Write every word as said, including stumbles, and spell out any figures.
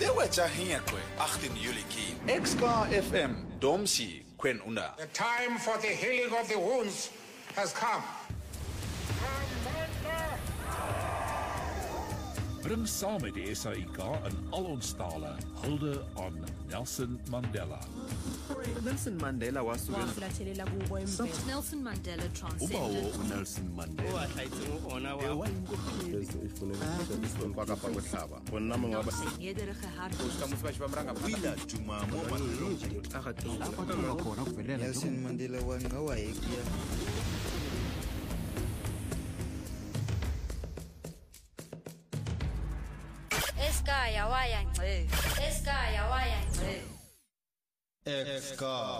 Lewe Jahingwe, agtien Julie Key. X K F M, Domsi, Quen Una. The time for the healing of the wounds has come. Bring saam met die S A I K in al ons tale hulde aan Nelson Mandela. Nelson Mandela was Nelson Mandela transcended. Nelson Mandela. Nederige hart. Nelson Mandela wangawayekia. Eskaya waya ngce. Eskaya waya ngce. X K